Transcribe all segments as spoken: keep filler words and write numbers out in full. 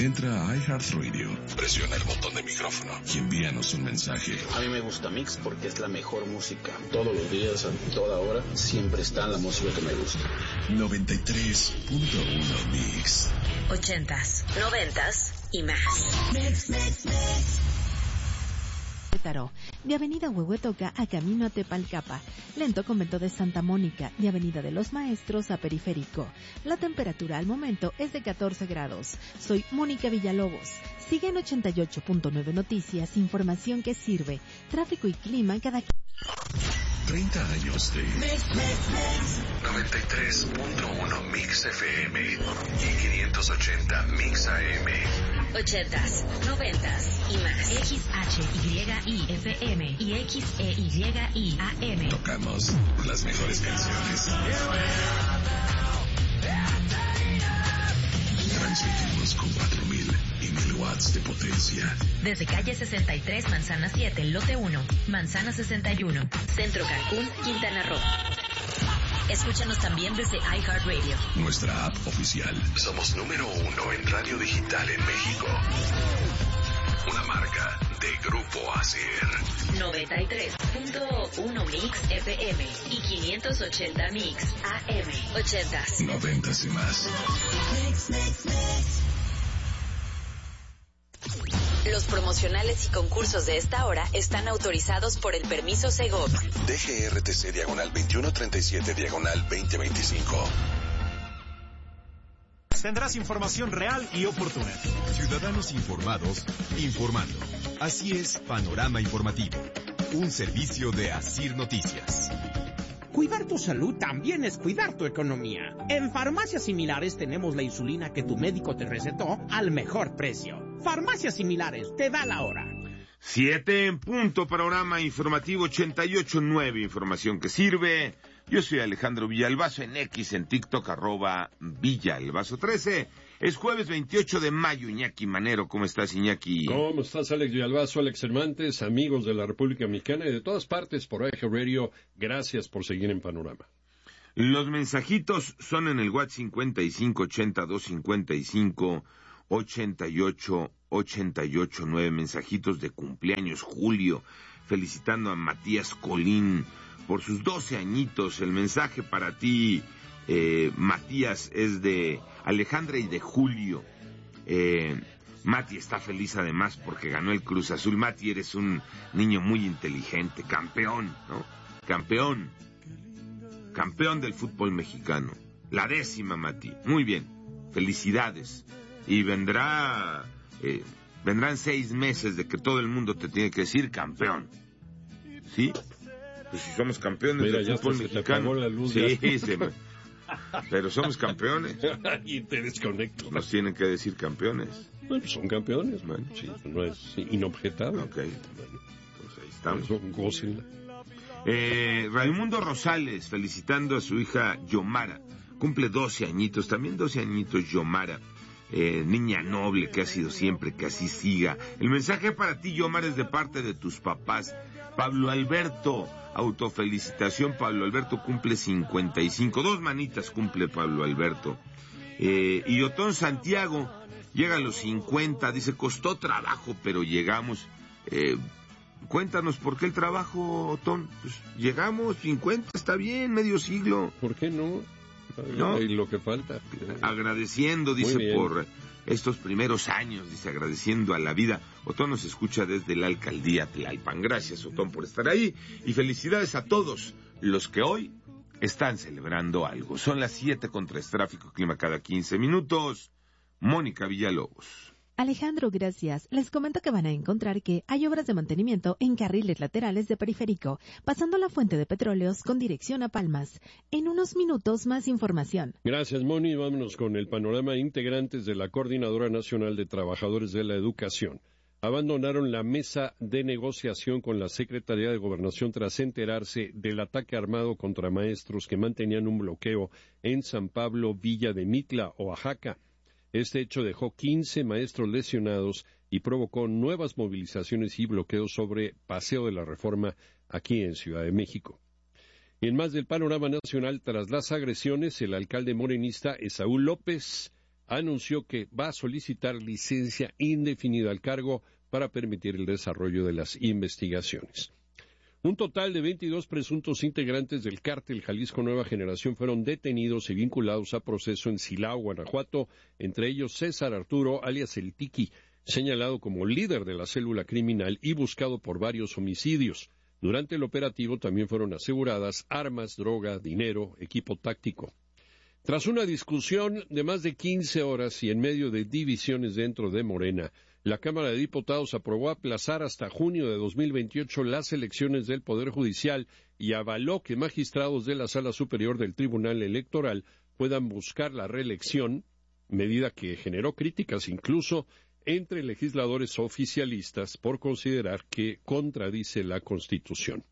Entra a iHeartRadio, presiona el botón de micrófono y envíanos un mensaje. A mí me gusta Mix porque es la mejor música. Todos los días, a toda hora, siempre está la música que me gusta. noventa y tres punto uno Mix. Ochentas, noventas y más. Mix, mix, mix. De Avenida Huehuetoca a Camino a Tepalcapa, Lento Convento de Santa Mónica, de Avenida de los Maestros a Periférico. La temperatura al momento es de catorce grados. Soy Mónica Villalobos. Sigue en ochenta y ocho punto nueve Noticias, información que sirve. Tráfico y clima cada... treinta años de Mix, Mix, Mix. noventa y tres punto uno Mix F M y quinientos ochenta Mix A M. Ochentas, noventas y más. X H Y I F M y X E Y I A M. Tocamos las mejores canciones. Transmitimos con cuatro mil y mil watts de potencia. Desde calle sesenta y tres, Manzana siete, Lote uno, Manzana sesenta y uno, Centro Cancún, Quintana Roo. Escúchanos también desde iHeartRadio. Nuestra app oficial. Somos número uno en radio digital en México. Una marca de Grupo Acer. noventa y tres punto uno Mix F M y quinientos ochenta Mix A M. Ochentas. Noventas y más. Mix, mix, mix. Los promocionales y concursos de esta hora están autorizados por el permiso Segov. D G R T C diagonal veintiuno treinta y siete diagonal veinte veinticinco. Tendrás información real y oportuna. Ciudadanos informados, informando. Así es, Panorama Informativo. Un servicio de Asir Noticias. Cuidar tu salud también es cuidar tu economía. En Farmacias Similares tenemos la insulina que tu médico te recetó al mejor precio. Farmacias Similares, te da la hora. Siete en punto, Panorama Informativo ochenta y ocho punto nueve, información que sirve. Yo soy Alejandro Villalbazo, en X, en TikTok, arroba Villalbazo trece. Es jueves veintiocho de mayo, Iñaki Manero. ¿Cómo estás, Iñaki? ¿Cómo estás, Alex Villalbazo, Alex Cervantes, amigos de la República Mexicana y de todas partes por iHeartRadio? Gracias por seguir en Panorama. Los mensajitos son en el WhatsApp cincuenta y cinco ochenta y dos cincuenta y cinco ochenta y ocho ochenta y ocho nueve. Mensajitos de cumpleaños, Julio, felicitando a Matías Colín por sus doce añitos. El mensaje para ti, eh, Matías, es de Alejandra y de Julio. Eh, Mati está feliz además porque ganó el Cruz Azul. Mati, eres un niño muy inteligente, campeón, ¿no? Campeón. Campeón del fútbol mexicano. La décima, Mati. Muy bien. Felicidades. Y vendrá, eh, vendrán seis meses de que todo el mundo te tiene que decir campeón. ¿Sí? Pues si somos campeones Mira, del ya fútbol se mexicano. Te la luz, sí, se me... Pero somos campeones. Y te desconecto. Nos tienen que decir campeones. Bueno, son campeones. Bueno, sí, no es inobjetable. Ok. Bueno, pues ahí estamos. Eso, gócenla. Eh, Raimundo Rosales, felicitando a su hija Yomara. Cumple doce añitos, también doce añitos Yomara. Eh, niña noble que ha sido siempre, que así siga. El mensaje para ti, Yomara, es de parte de tus papás. Pablo Alberto, autofelicitación. Pablo Alberto cumple cincuenta y cinco, dos manitas cumple Pablo Alberto. Eh, y Otón Santiago llega a los cincuenta, dice, costó trabajo, pero llegamos. Eh, cuéntanos, ¿por qué el trabajo, Otón? Pues llegamos, cincuenta, está bien, medio siglo. ¿Por qué no? ¿No? Y lo que falta. Agradeciendo, dice, por estos primeros años, dice, agradeciendo a la vida. Otón nos escucha desde la alcaldía Tlalpan. Gracias, Otón, por estar ahí. Y felicidades a todos los que hoy están celebrando algo. Son las siete con tres, tráfico, clima cada quince minutos. Mónica Villalobos. Alejandro, gracias. Les comento que van a encontrar que hay obras de mantenimiento en carriles laterales de Periférico, pasando la fuente de petróleos con dirección a Palmas. En unos minutos más información. Gracias, Moni. Vámonos con el panorama. Integrantes de la Coordinadora Nacional de Trabajadores de la Educación abandonaron la mesa de negociación con la Secretaría de Gobernación tras enterarse del ataque armado contra maestros que mantenían un bloqueo en San Pablo, Villa de Mitla, Oaxaca. Este hecho dejó quince maestros lesionados y provocó nuevas movilizaciones y bloqueos sobre Paseo de la Reforma aquí en Ciudad de México. Y en más del panorama nacional, tras las agresiones, el alcalde morenista Esaú López anunció que va a solicitar licencia indefinida al cargo para permitir el desarrollo de las investigaciones. Un total de veintidós presuntos integrantes del cártel Jalisco Nueva Generación fueron detenidos y vinculados a proceso en Silao, Guanajuato, entre ellos César Arturo, alias El Tiki, señalado como líder de la célula criminal y buscado por varios homicidios. Durante el operativo también fueron aseguradas armas, droga, dinero, equipo táctico. Tras una discusión de más de quince horas y en medio de divisiones dentro de Morena, la Cámara de Diputados aprobó aplazar hasta junio de dos mil veintiocho las elecciones del Poder Judicial y avaló que magistrados de la Sala Superior del Tribunal Electoral puedan buscar la reelección, medida que generó críticas incluso entre legisladores oficialistas por considerar que contradice la Constitución.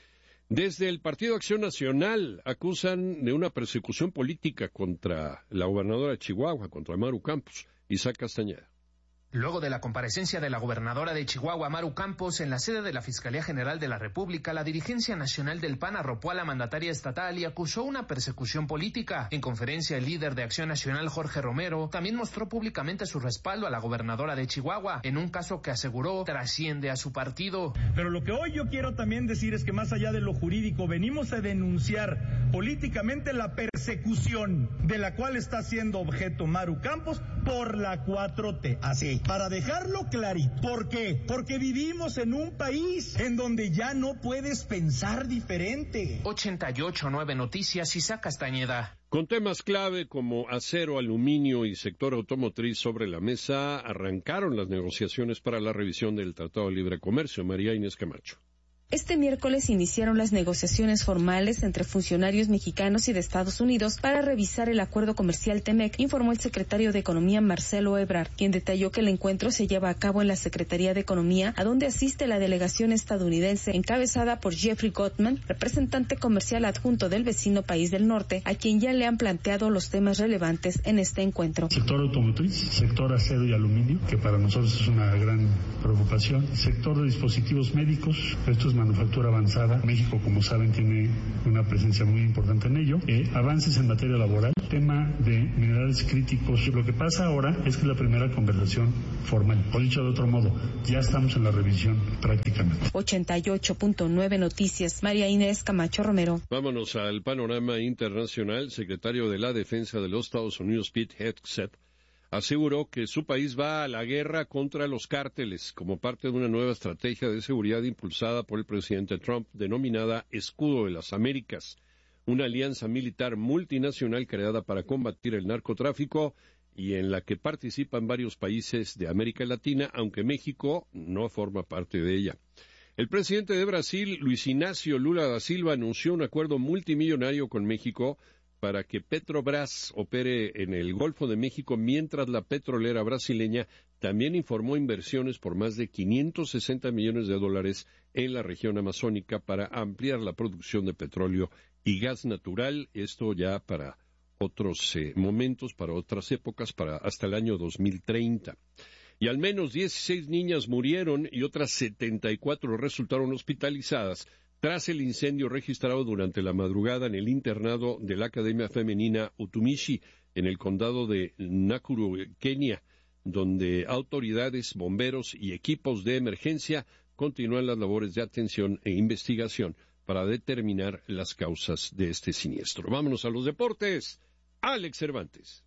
Desde el Partido Acción Nacional acusan de una persecución política contra la gobernadora de Chihuahua, contra Maru Campos. Isaac Castañeda. Luego de la comparecencia de la gobernadora de Chihuahua, Maru Campos, en la sede de la Fiscalía General de la República, la dirigencia nacional del P A N arropó a la mandataria estatal y acusó una persecución política. En conferencia, el líder de Acción Nacional, Jorge Romero, también mostró públicamente su respaldo a la gobernadora de Chihuahua, en un caso que aseguró trasciende a su partido. Pero lo que hoy yo quiero también decir es que más allá de lo jurídico, venimos a denunciar políticamente la persecución de la cual está siendo objeto Maru Campos por la cuatro T. Así. Para dejarlo clarito. ¿Por qué? Porque vivimos en un país en donde ya no puedes pensar diferente. ochenta y ocho punto nueve Noticias, Isaac Castañeda. Con temas clave como acero, aluminio y sector automotriz sobre la mesa, arrancaron las negociaciones para la revisión del Tratado de Libre Comercio. María Inés Camacho. Este miércoles iniciaron las negociaciones formales entre funcionarios mexicanos y de Estados Unidos para revisar el acuerdo comercial T-MEC, informó el secretario de Economía Marcelo Ebrard, quien detalló que el encuentro se lleva a cabo en la Secretaría de Economía, a donde asiste la delegación estadounidense encabezada por Jeffrey Gottman, representante comercial adjunto del vecino país del norte, a quien ya le han planteado los temas relevantes en este encuentro. Sector automotriz, sector acero y aluminio, que para nosotros es una gran preocupación, sector de dispositivos médicos, esto es manufactura avanzada. México, como saben, tiene una presencia muy importante en ello. Eh, avances en materia laboral, tema de minerales críticos. Lo que pasa ahora es que es la primera conversación formal. O dicho de otro modo, ya estamos en la revisión prácticamente. ochenta y ocho punto nueve Noticias, María Inés Camacho Romero. Vámonos al panorama internacional. Secretario de la Defensa de los Estados Unidos, Pete Hegseth, aseguró que su país va a la guerra contra los cárteles como parte de una nueva estrategia de seguridad impulsada por el presidente Trump, denominada Escudo de las Américas, una alianza militar multinacional creada para combatir el narcotráfico y en la que participan varios países de América Latina, aunque México no forma parte de ella. El presidente de Brasil, Luis Ignacio Lula da Silva, anunció un acuerdo multimillonario con México para que Petrobras opere en el Golfo de México, mientras la petrolera brasileña también informó inversiones por más de quinientos sesenta millones de dólares en la región amazónica para ampliar la producción de petróleo y gas natural, esto ya para otros eh, momentos, para otras épocas, para hasta el año dos mil treinta. Y al menos dieciséis niñas murieron y otras setenta y cuatro resultaron hospitalizadas tras el incendio registrado durante la madrugada en el internado de la Academia Femenina Utumishi, en el condado de Nakuru, Kenia, donde autoridades, bomberos y equipos de emergencia continúan las labores de atención e investigación para determinar las causas de este siniestro. Vámonos a los deportes. Alex Cervantes.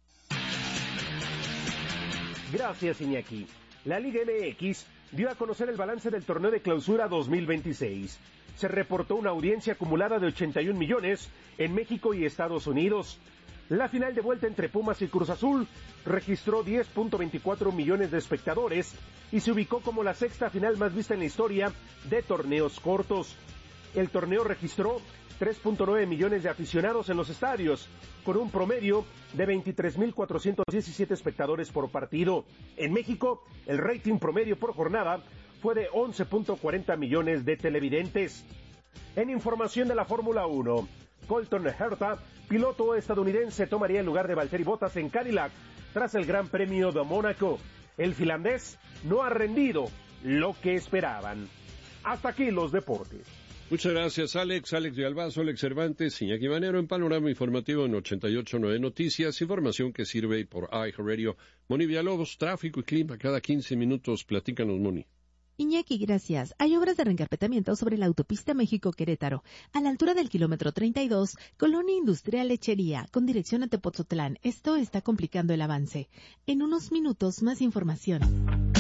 Gracias, Iñaki. La Liga M X dio a conocer el balance del torneo de clausura dos mil veintiséis. Se reportó una audiencia acumulada de ochenta y un millones en México y Estados Unidos. La final de vuelta entre Pumas y Cruz Azul registró diez punto veinticuatro millones de espectadores y se ubicó como la sexta final más vista en la historia de torneos cortos. El torneo registró tres punto nueve millones de aficionados en los estadios, con un promedio de veintitrés mil cuatrocientos diecisiete espectadores por partido. En México, el rating promedio por jornada fue de once punto cuarenta millones de televidentes. En información de la Fórmula uno, Colton Herta, piloto estadounidense, tomaría el lugar de Valtteri Bottas en Cadillac tras el Gran Premio de Mónaco. El finlandés no ha rendido lo que esperaban. Hasta aquí los deportes. Muchas gracias, Alex. Alex de Albazo, Alex Cervantes, Iñaki Manero en Panorama Informativo en ochenta y ocho punto nueve Noticias. Información que sirve por iHeartRadio. Moni Villalobos, tráfico y clima cada quince minutos. Platícanos, Moni. Iñaki, gracias. Hay obras de reencarpetamiento sobre la autopista México-Querétaro, a la altura del kilómetro treinta y dos, Colonia Industrial Lechería, con dirección a Tepotzotlán. Esto está complicando el avance. En unos minutos, más información.